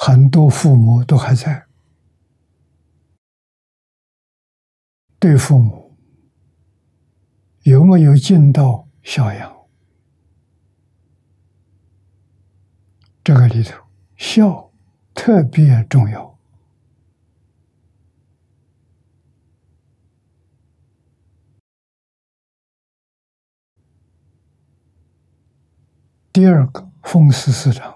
很多父母都还在，对父母有没有尽到孝养？这个里头，孝特别重要。第二个，奉事师长，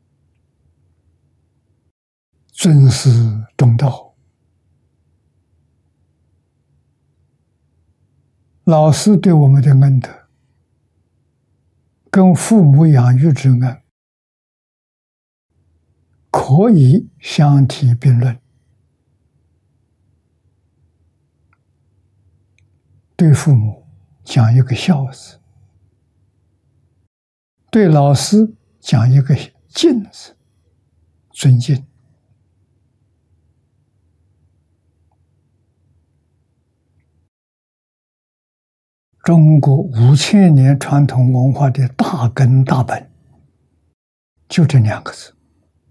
尊师重道。老师对我们的恩德，跟父母养育之恩可以相提并论。对父母讲一个孝字，对老师讲一个敬字，尊敬。中国5000年传统文化的大根大本，就这2个字。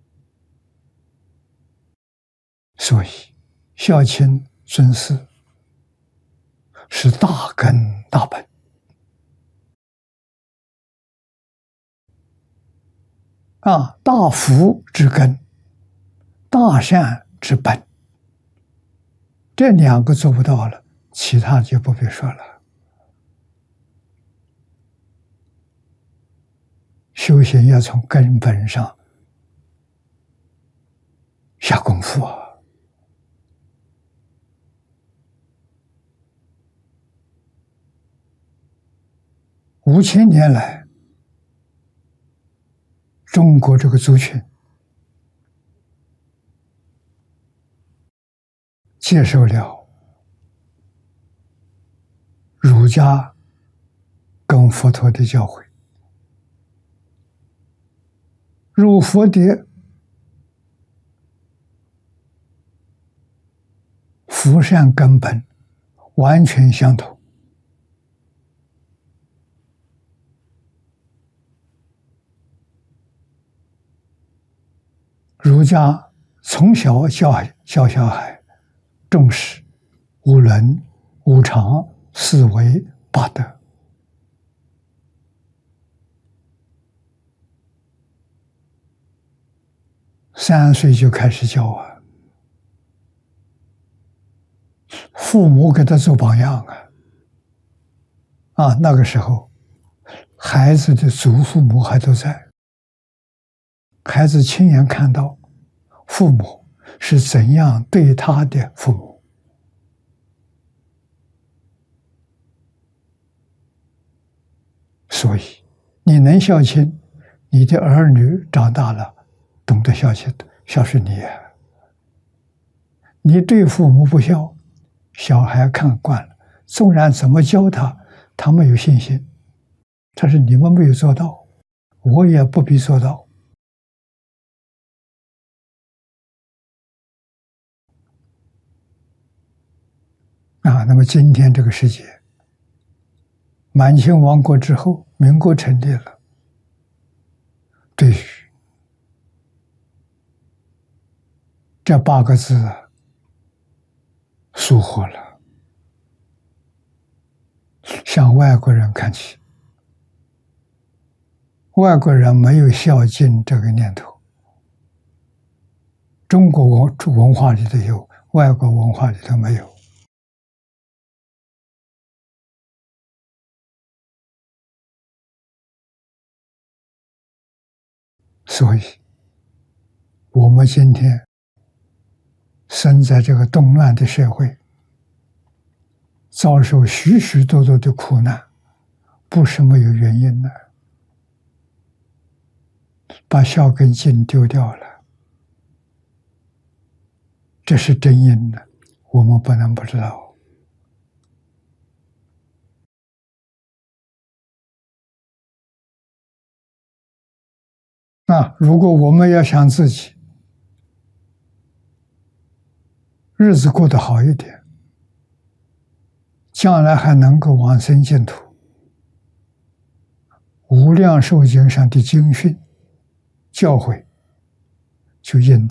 所以，孝亲尊师是大根大本。大福之根，大善之本，这2个做不到了，其他就不必说了。修行要从根本上下功夫啊！5000年来，中国这个族群接受了儒家跟佛陀的教诲，儒佛的福善根本完全相同。儒家从小教小孩重视五伦、五常、四维、八德。3岁就开始教啊，父母给他做榜样啊！那个时候，孩子的祖父母还都在，孩子亲眼看到父母是怎样对他的父母。所以，你能孝亲，你的儿女长大了，懂得孝顺你。你对父母不孝，小孩看惯了，纵然怎么教他，他没有信心。但是你们没有做到，我也不必做到。那么今天这个世界，满清亡国之后，民国成立了，对于这8个字疏忽了，向外国人看齐。外国人没有孝敬这个念头，中国文化里头有，外国文化里头没有。所以，我们今天生在这个动乱的社会，遭受许许多多的苦难，不是没有原因的。把孝跟敬丢掉了，这是真因的，我们不能不知道。如果我们要想自己日子过得好一点，将来还能够往生净土，无量寿经上的经训教诲就应